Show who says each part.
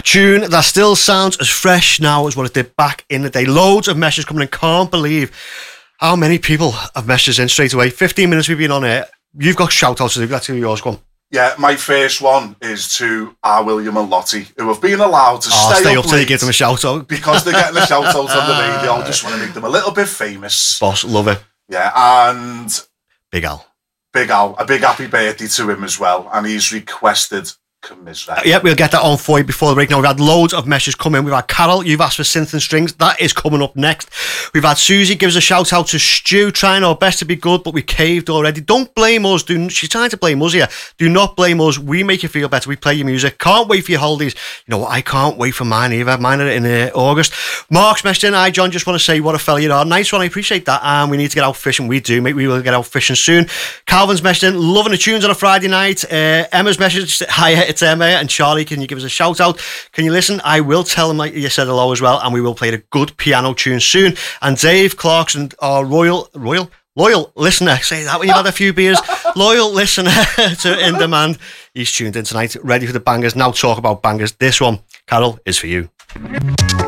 Speaker 1: tune that still sounds as fresh now as what it did back in the day. Loads of messages coming in. Can't believe how many people have messages in straight away. 15 minutes we've been on air. You've got shout-outs, so let's hear yours. Go on.
Speaker 2: Yeah, my first one is to R. William and Lottie, who have been allowed to stay up
Speaker 1: till you give them a shout-out.
Speaker 2: Because they're getting a shout-out on the radio. I just want to make them a little bit famous.
Speaker 1: Boss, love it.
Speaker 2: Yeah, and...
Speaker 1: Big Al,
Speaker 2: a big happy birthday to him as well. And he's requested Commiserate.
Speaker 1: Yeah, we'll get that on for you before the break. Now, we've had loads of messages come in. We've had Carol, you've asked for Synth and Strings. That is coming up next. We've had Susie gives a shout out to Stu, trying our best to be good, but we caved already. Don't blame us. She's trying to blame us here. Do not blame us. We make you feel better. We play your music. Can't wait for your holidays. You know what? I can't wait for mine either. Mine are in August. Mark's messaged in. Hi, John. Just want to say what a fella you are. Nice one. I appreciate that. And we need to get out fishing. We do, mate. We will get out fishing soon. Calvin's messaged in. Loving the tunes on a Friday night. Emma's messaged. Hi, it's Emma and Charlie. Can you give us a shout out? Can you listen? I will tell them like you said hello as well, and we will play a good piano tune soon. And Dave Clarkson, our loyal listener, say that when you've had a few beers, loyal listener to In Demand. He's tuned in tonight, ready for the bangers. Now talk about bangers. This one, Carol, is for you.